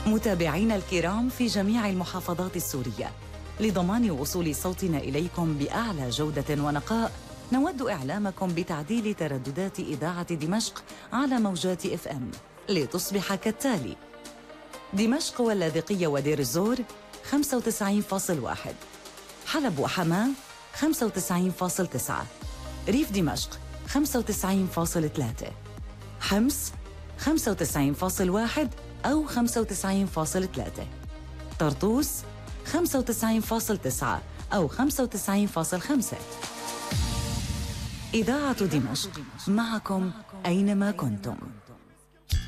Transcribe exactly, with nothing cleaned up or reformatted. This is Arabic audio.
متابعينا الكرام في جميع المحافظات السورية، لضمان وصول صوتنا إليكم بأعلى جودة ونقاء، نود إعلامكم بتعديل ترددات إذاعة دمشق على موجات اف ام لتصبح كالتالي: دمشق واللاذقية ودير الزور خمسة وتسعين فاصلة واحد، حلب وحماة خمسة وتسعين فاصلة تسعة، ريف دمشق خمسة وتسعين فاصلة ثلاثة، حمص خمسة وتسعين فاصلة واحد أو خمسة وتسعين فاصلة ثلاثة، طرطوس خمسة وتسعين فاصلة تسعة أو خمسة وتسعين فاصلة خمسة. إذاعة دمشق معكم أينما كنتم.